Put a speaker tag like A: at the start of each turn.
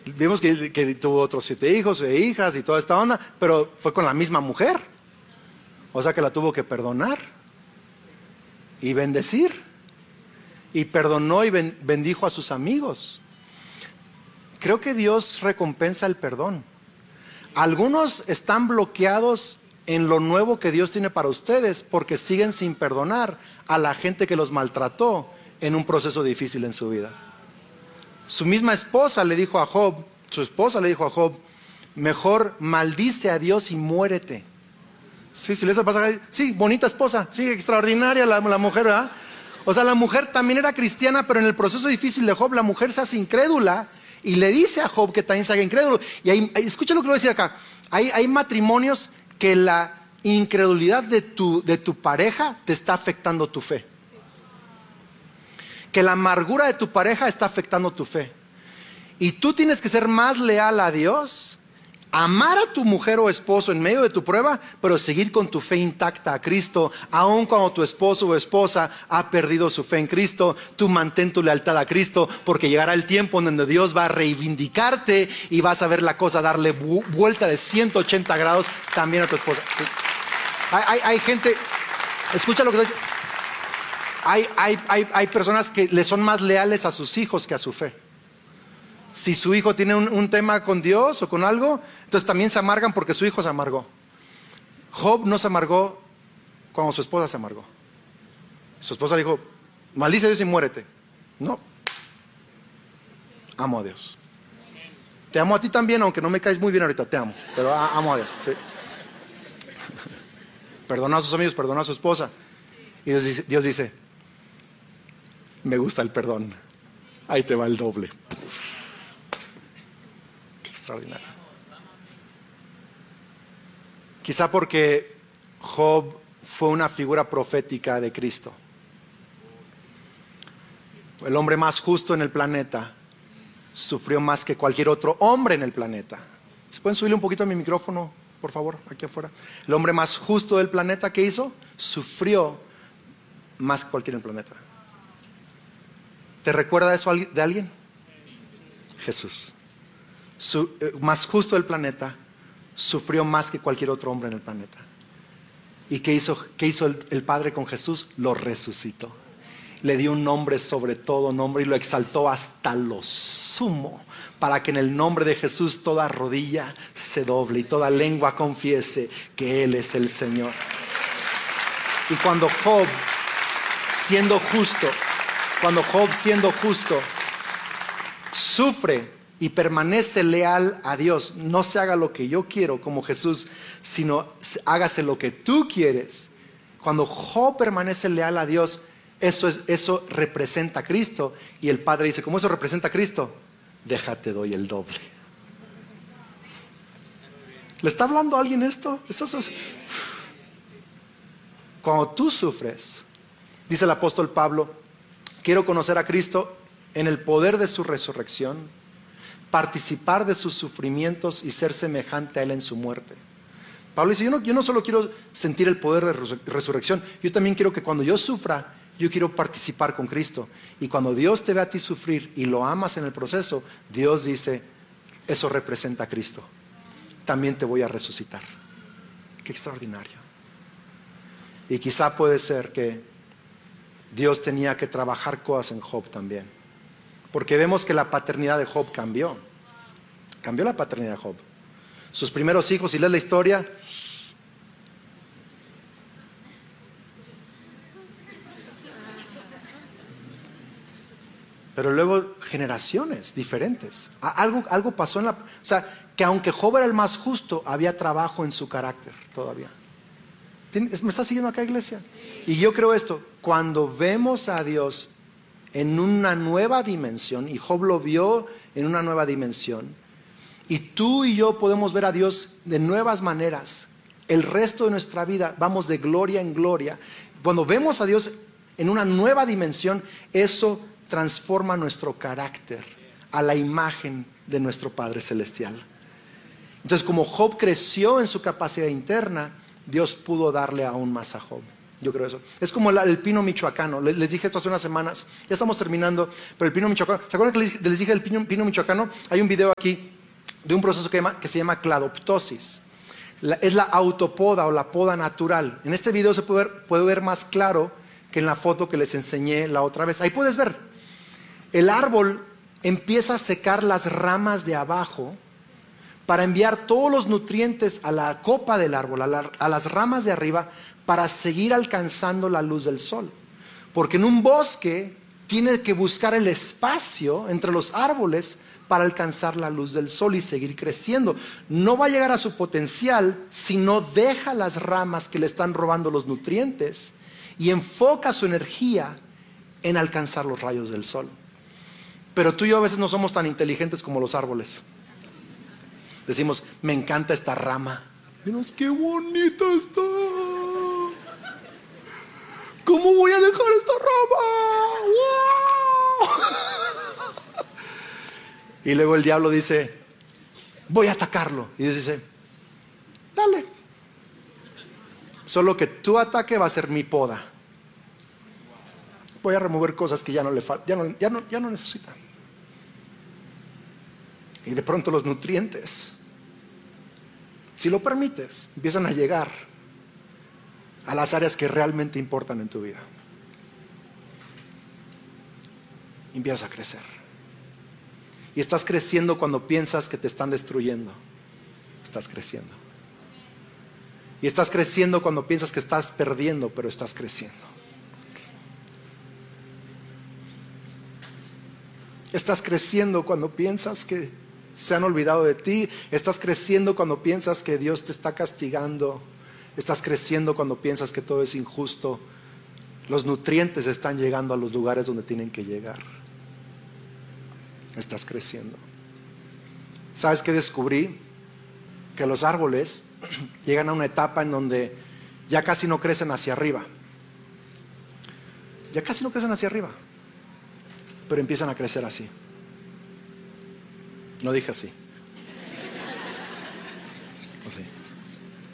A: Vimos que tuvo otros 7 hijos e hijas y toda esta onda, pero fue con la misma mujer. O sea que la tuvo que perdonar y bendecir. Y perdonó y bendijo a sus amigos. Creo que Dios recompensa el perdón. Algunos están bloqueados en lo nuevo que Dios tiene para ustedes porque siguen sin perdonar a la gente que los maltrató en un proceso difícil en su vida. Su misma esposa le dijo a Job, mejor maldice a Dios y muérete. Sí, si les pasa, sí, bonita esposa, sí, extraordinaria la mujer, ¿verdad? O sea, la mujer también era cristiana, pero en el proceso difícil de Job, la mujer se hace incrédula y le dice a Job que también se haga incrédulo. Y ahí, escucha lo que voy a decir acá. Hay matrimonios que la incredulidad de tu pareja te está afectando tu fe. Que la amargura de tu pareja está afectando tu fe. Y tú tienes que ser más leal a Dios, amar a tu mujer o esposo en medio de tu prueba, pero seguir con tu fe intacta a Cristo, aun cuando tu esposo o esposa ha perdido su fe en Cristo. Tú mantén tu lealtad a Cristo, porque llegará el tiempo en donde Dios va a reivindicarte y vas a ver la cosa darle vuelta de 180 grados también a tu esposa. ¿Sí? Hay gente, escucha lo que dice. Hay personas que le son más leales a sus hijos que a su fe. Si su hijo tiene un tema con Dios o con algo, entonces también se amargan porque su hijo se amargó. Job no se amargó cuando su esposa se amargó. Su esposa dijo, maldice a Dios y muérete. No. Amo a Dios. Te amo a ti también, aunque no me caes muy bien ahorita, te amo. Pero amo a Dios. Sí. Perdonó a sus amigos, perdonó a su esposa. Y Dios dice, me gusta el perdón. Ahí te va el doble. Qué extraordinario. Quizá porque Job fue una figura profética de Cristo. El hombre más justo en el planeta sufrió más que cualquier otro hombre en el planeta. ¿Se pueden subirle un poquito a mi micrófono, por favor, aquí afuera? El hombre más justo del planeta, ¿qué hizo? Sufrió más que cualquier en el planeta. ¿Te recuerda eso de alguien? Jesús. Más justo del planeta, sufrió más que cualquier otro hombre en el planeta. ¿Y qué hizo el Padre con Jesús? Lo resucitó. Le dio un nombre sobre todo nombre y lo exaltó hasta lo sumo, para que en el nombre de Jesús toda rodilla se doble y toda lengua confiese que Él es el Señor. Y cuando Job, siendo justo, sufre y permanece leal a Dios, no se haga lo que yo quiero como Jesús, sino hágase lo que tú quieres. Cuando Job permanece leal a Dios, eso representa a Cristo. Y el Padre dice, ¿cómo eso representa a Cristo? Déjate, doy el doble. ¿Le está hablando a alguien esto? Eso es. Cuando tú sufres, dice el apóstol Pablo, quiero conocer a Cristo en el poder de su resurrección, participar de sus sufrimientos y ser semejante a Él en su muerte. Pablo dice, yo no solo quiero sentir el poder de resurrección, yo también quiero que cuando yo sufra, yo quiero participar con Cristo. Y cuando Dios te ve a ti sufrir y lo amas en el proceso, Dios dice, eso representa a Cristo. También te voy a resucitar. Qué extraordinario. Y quizá puede ser que Dios tenía que trabajar cosas en Job también. Porque vemos que la paternidad de Job cambió. Cambió la paternidad de Job. Sus primeros hijos, si lees la historia, pero luego generaciones diferentes. Algo pasó o sea, que aunque Job era el más justo, había trabajo en su carácter todavía. ¿Me está siguiendo acá, iglesia? Y yo creo esto, cuando vemos a Dios en una nueva dimensión, y Job lo vio en una nueva dimensión, y tú y yo podemos ver a Dios de nuevas maneras, el resto de nuestra vida vamos de gloria en gloria. Cuando vemos a Dios en una nueva dimensión, eso transforma nuestro carácter a la imagen de nuestro Padre Celestial. Entonces, como Job creció en su capacidad interna, Dios pudo darle aún más a Job. Yo creo eso. Es como el pino michoacano. Les dije esto hace unas semanas. Ya estamos terminando. Pero el pino michoacano. ¿Se acuerdan que les dije del pino michoacano? Hay un video aquí de un proceso que se llama cladoptosis. Es la autopoda o la poda natural. En este video se puede ver más claro que en la foto que les enseñé la otra vez. Ahí puedes ver. El árbol empieza a secar las ramas de abajo para enviar todos los nutrientes a la copa del árbol, a las ramas de arriba, para seguir alcanzando la luz del sol. Porque en un bosque tiene que buscar el espacio entre los árboles para alcanzar la luz del sol y seguir creciendo. No va a llegar a su potencial si no deja las ramas que le están robando los nutrientes y enfoca su energía en alcanzar los rayos del sol. Pero tú y yo a veces no somos tan inteligentes como los árboles. Decimos, me encanta esta rama. Miren qué bonita está. ¿Cómo voy a dejar esta rama? ¡Wow! Y luego el diablo dice, voy a atacarlo. Y Dios dice, dale. Solo que tu ataque va a ser mi poda. Voy a remover cosas que ya no le faltan, ya no necesita. Y de pronto los nutrientes, si lo permites, empiezan a llegar a las áreas que realmente importan en tu vida. Y empiezas a crecer. Y estás creciendo cuando piensas que te están destruyendo. Estás creciendo. Y estás creciendo cuando piensas que estás perdiendo, pero estás creciendo. Estás creciendo cuando piensas que se han olvidado de ti. Estás creciendo cuando piensas que Dios te está castigando. Estás creciendo cuando piensas que todo es injusto. Los nutrientes están llegando a los lugares donde tienen que llegar. Estás creciendo. ¿Sabes qué descubrí? Que los árboles llegan a una etapa en donde ya casi no crecen hacia arriba. Ya casi no crecen hacia arriba. Pero empiezan a crecer así. No dije así. Así.